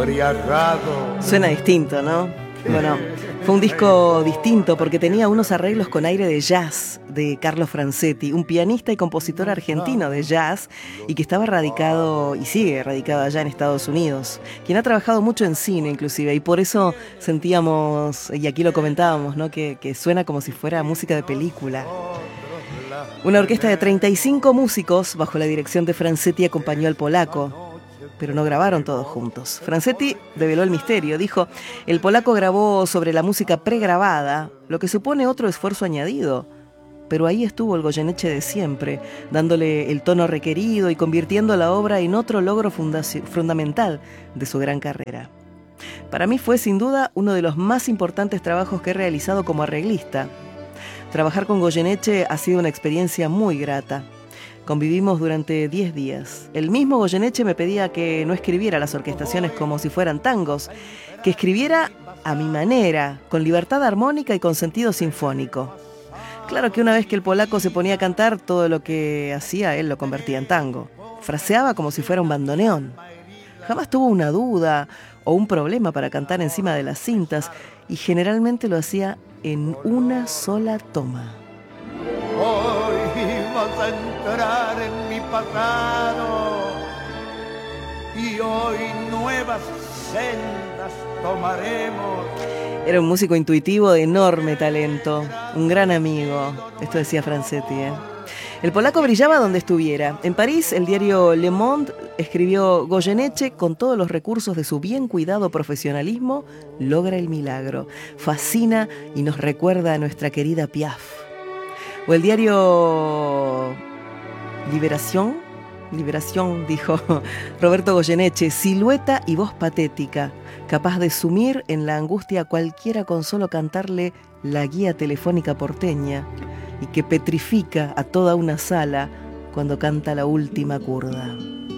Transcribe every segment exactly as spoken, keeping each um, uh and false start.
embriagado. Suena distinto, ¿no? Bueno, fue un disco distinto porque tenía unos arreglos con aire de jazz de Carlos Franzetti, un pianista y compositor argentino de jazz y que estaba radicado y sigue radicado allá en Estados Unidos, quien ha trabajado mucho en cine inclusive, y por eso sentíamos, y aquí lo comentábamos, ¿no? que, que suena como si fuera música de película. Una orquesta de treinta y cinco músicos bajo la dirección de Franzetti acompañó al polaco, pero no grabaron todos juntos. Franzetti develó el misterio, dijo: el polaco grabó sobre la música pregrabada, lo que supone otro esfuerzo añadido. Pero ahí estuvo el Goyeneche de siempre, dándole el tono requerido y convirtiendo la obra en otro logro fundaci- fundamental de su gran carrera. Para mí fue sin duda uno de los más importantes trabajos que he realizado como arreglista. Trabajar con Goyeneche ha sido una experiencia muy grata. Convivimos durante diez días. El mismo Goyeneche me pedía que no escribiera las orquestaciones como si fueran tangos, que escribiera a mi manera, con libertad armónica y con sentido sinfónico. Claro que una vez que el polaco se ponía a cantar, todo lo que hacía él lo convertía en tango. Fraseaba como si fuera un bandoneón. Jamás tuvo una duda o un problema para cantar encima de las cintas y generalmente lo hacía en una sola toma. Hoy vas a entrar en mi pasado y hoy nuevas sendas tomaremos. Era un músico intuitivo de enorme talento, un gran amigo. Esto decía Franzetti, ¿eh? El polaco brillaba donde estuviera. En París, el diario Le Monde escribió: Goyeneche, con todos los recursos de su bien cuidado profesionalismo, logra el milagro. Fascina y nos recuerda a nuestra querida Piaf. O el diario Liberación, Liberación dijo Roberto Goyeneche: silueta y voz patética, capaz de sumir en la angustia a cualquiera con solo cantarle la guía telefónica porteña, y que petrifica a toda una sala cuando canta la última curda.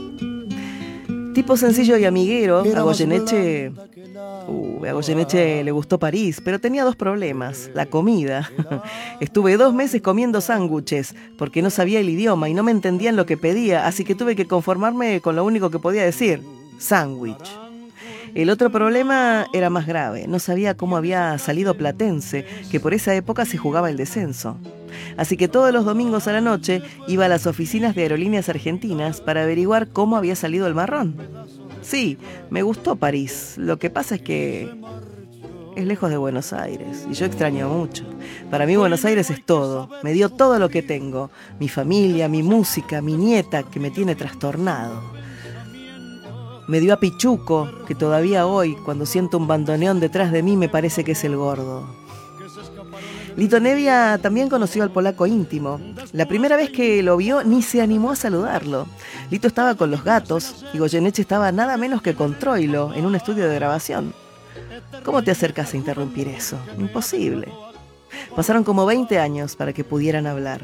Tipo sencillo y amiguero, a Goyeneche, uh, a Goyeneche le gustó París, pero tenía dos problemas: la comida. Estuve dos meses comiendo sándwiches porque no sabía el idioma y no me entendían lo que pedía, así que tuve que conformarme con lo único que podía decir: sándwich. El otro problema era más grave. No sabía cómo había salido Platense, que por esa época se jugaba el descenso. Así que todos los domingos a la noche iba a las oficinas de Aerolíneas Argentinas para averiguar cómo había salido el marrón. Sí, me gustó París. Lo que pasa es que es lejos de Buenos Aires y yo extraño mucho. Para mí Buenos Aires es todo. Me dio todo lo que tengo. Mi familia, mi música, mi nieta que me tiene trastornado. Me dio a Pichuco, que todavía hoy, cuando siento un bandoneón detrás de mí, me parece que es el gordo. Lito Nebbia también conoció al polaco íntimo. La primera vez que lo vio, ni se animó a saludarlo. Lito estaba con los gatos y Goyeneche estaba nada menos que con Troilo en un estudio de grabación. ¿Cómo te acercas a interrumpir eso? Imposible. Pasaron como veinte años para que pudieran hablar.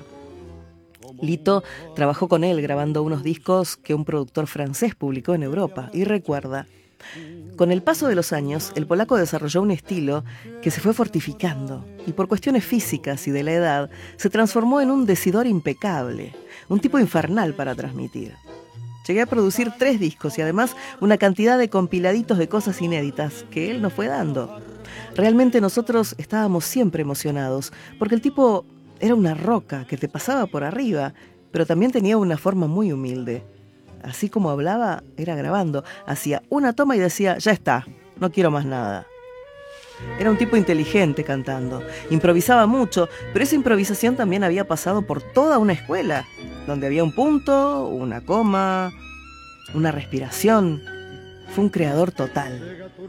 Lito trabajó con él grabando unos discos que un productor francés publicó en Europa y recuerda: con el paso de los años, el polaco desarrolló un estilo que se fue fortificando y por cuestiones físicas y de la edad se transformó en un decidor impecable, un tipo infernal para transmitir. Llegué a producir tres discos y además una cantidad de compiladitos de cosas inéditas que él nos fue dando. Realmente nosotros estábamos siempre emocionados porque el tipo era una roca que te pasaba por arriba, pero también tenía una forma muy humilde. Así como hablaba, era grabando. Hacía una toma y decía: ya está, no quiero más nada. Era un tipo inteligente cantando. Improvisaba mucho, pero esa improvisación también había pasado por toda una escuela, donde había un punto, una coma, una respiración. Fue un creador total.